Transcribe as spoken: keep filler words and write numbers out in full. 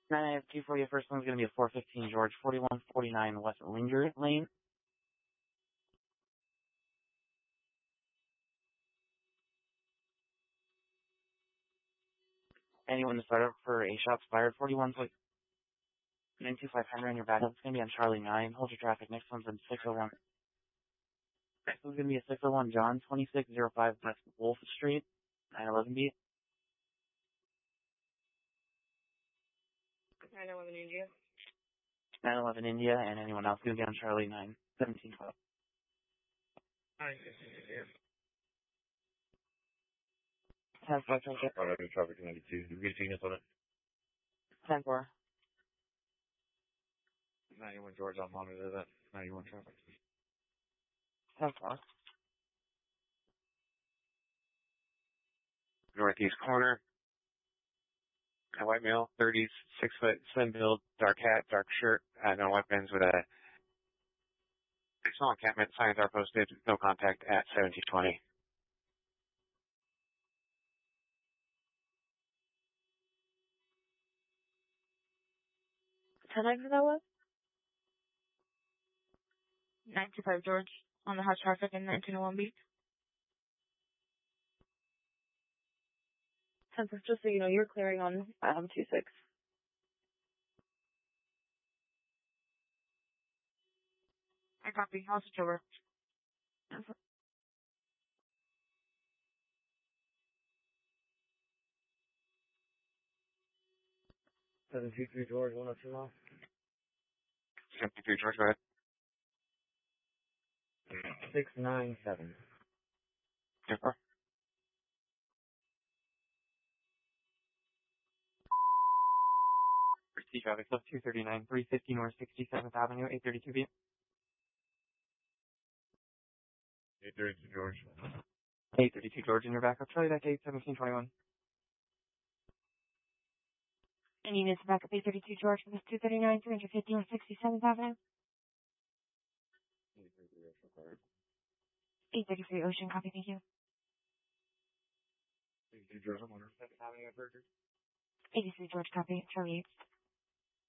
nine I have two for you. First one's going to be a four fifteen George, forty-one forty-nine West Linger Lane. Anyone to start up for a shots fired, forty-one nine two five Henry on your back. It's going to be on Charlie nine. Hold your traffic. Next one's on six oh one. Next one's going to be a six oh one John, twenty-six oh five West Wolf Street, nine eleven B. nine eleven India. nine eleven India, and anyone else going to be on Charlie nine, seventeen twelve. nine fifteen India. ten four, traffic. Oh, no, traffic ninety-two. Did we get units on it? ten four. ninety-one George, I'll monitor that. ninety-one traffic. ten four. Northeast corner. A white male, thirties, six foot, slim build, dark hat, dark shirt, uh, no weapons with a small encampment. Signs are posted. No contact at seventeen twenty. ten nine for that was? nine two five George on the hot traffic in nineteen oh one B. ten four, just so you know, you're clearing on um, two six. I copy. I'll switch over. seven two three George, one oh two mile. seven two three George, go ahead. six nine seven. ten four. Receive traffic, sub two thirty-nine, three fifty North sixty-seventh Avenue, eight thirty-two B. eight thirty-two George. eight thirty-two George in your backup. Charlie back eight, seventeen twenty-one. And units back up eight thirty-two George from this two thirty-nine, three fifty North sixty-seventh Avenue. eight thirty-three Ocean, copy, thank you. eighty-two George, I'm on seventh Avenue, Burger. eighty-three George, copy, Charlie eight.